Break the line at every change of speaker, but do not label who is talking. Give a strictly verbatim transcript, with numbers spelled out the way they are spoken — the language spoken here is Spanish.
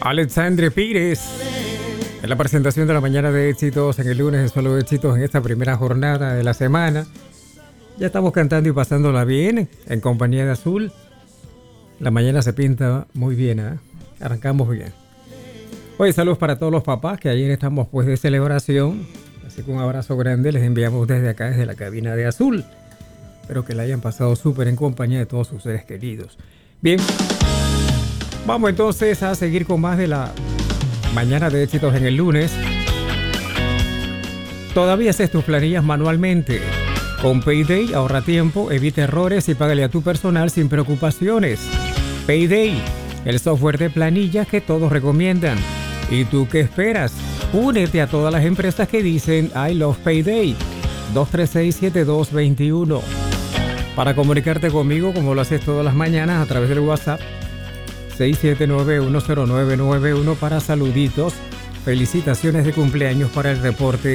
Alexandre Pires. En la presentación de la mañana de éxitos en el lunes de solo éxitos en esta primera jornada de la semana. Ya estamos cantando y pasándola bien en compañía de Azul. La mañana se pinta muy bien, ¿eh? Arrancamos bien. Hoy saludos para todos los papás que ayer estamos pues de celebración. Así que un abrazo grande les enviamos desde acá, desde la cabina de Azul. Espero que la hayan pasado súper en compañía de todos sus seres queridos. Bien, vamos entonces a seguir con más de la mañana de éxitos en el lunes. Todavía haces tus planillas manualmente. Con Payday ahorra tiempo, evita errores y págale a tu personal sin preocupaciones. Payday, el software de planillas que todos recomiendan. ¿Y tú qué esperas? Únete a todas las empresas que dicen I love Payday. dos tres seis, siete dos dos uno. Para comunicarte conmigo, como lo haces todas las mañanas a través del WhatsApp seis siete nueve uno cero nueve nueve uno para saluditos, felicitaciones de cumpleaños para el reporte